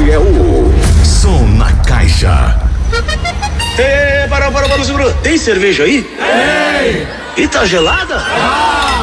é o Som na Caixa. Para, segura. Tem cerveja aí? Tem! E tá gelada?